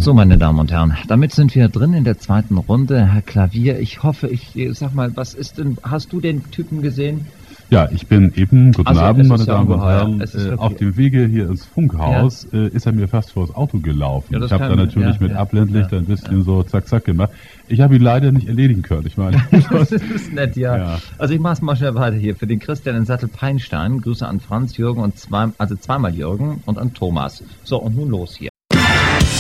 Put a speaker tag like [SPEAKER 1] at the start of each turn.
[SPEAKER 1] So, meine Damen und Herren, damit sind wir drin in der zweiten Runde. Herr Klavier, ich hoffe, sag mal, hast du den Typen gesehen?
[SPEAKER 2] Ja, ich bin eben, guten Abend, meine Damen und Herren, auf dem Wege hier ins Funkhaus ist er mir fast vors Auto gelaufen. Ich habe da natürlich mit Abblendlicht ein bisschen so zack, zack gemacht. Ich habe ihn leider nicht erledigen können. Ich meine,
[SPEAKER 1] das ist nett, ja. Also ich mach's mal schnell weiter hier. Für den Christian in Sattel-Peinstein, Grüße an Franz, Jürgen und zweimal Jürgen und an Thomas. So, und nun los hier.